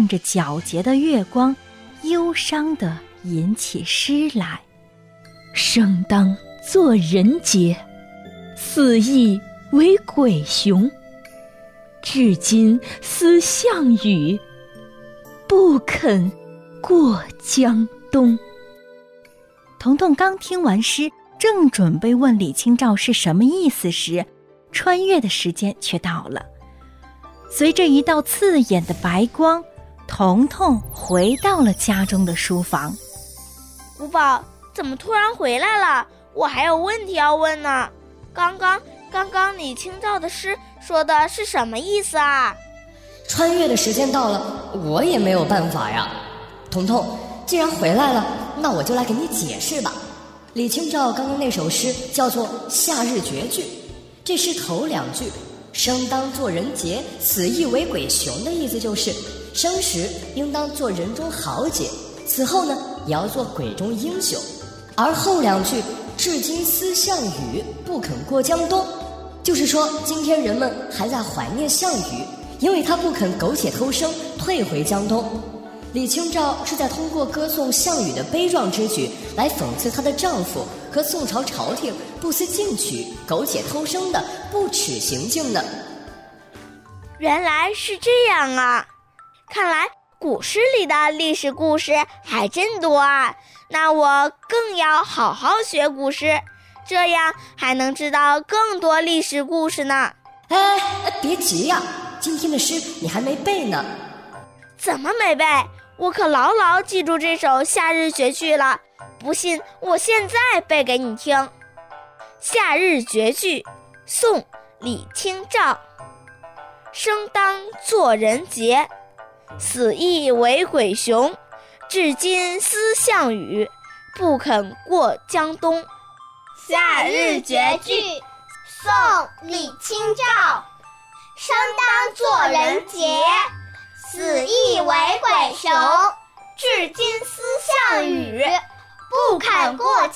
伴着皎洁的月光，忧伤地吟起诗来。 生当作人杰，死亦为鬼雄。至今思项羽，不肯过江东。 彤彤刚听完诗，正准备问李清照是什么意思时，穿越的时间却到了。随着一道刺眼的白光，彤彤回到了家中的书房。 古宝，怎么突然回来了？我还有问题要问呢。刚刚李清照的诗说的是什么意思啊？ 穿越的时间到了，我也没有办法呀。彤彤，既然回来了，那我就来给你解释吧。李清照刚刚那首诗叫做《夏日绝句》，这诗头两句生当作人杰，死亦为鬼雄的意思就是生时应当做人中豪杰，死后呢也要做鬼中英雄。而后两句至今思项羽，不肯过江东，就是说今天人们还在怀念项羽，因为他不肯苟且偷生，退回江东。李清照是在通过歌颂项羽的悲壮之举来讽刺她的丈夫和宋朝朝廷不思进取、苟且偷生的不耻行径呢。 原来是这样啊，看来古诗里的历史故事还真多啊，那我更要好好学古诗，这样还能知道更多历史故事呢。 别急呀，今天的诗你还没背呢。 怎么没背？我可牢牢记住这首《夏日绝句》了，不信我现在背给你听。《夏日绝句》宋·李清照。生当作人杰，死亦为鬼雄。至今思项羽，不肯过江东。 夏日绝句，宋·李清照。生当作人杰，死亦为鬼雄。至今思项羽，不肯过江东。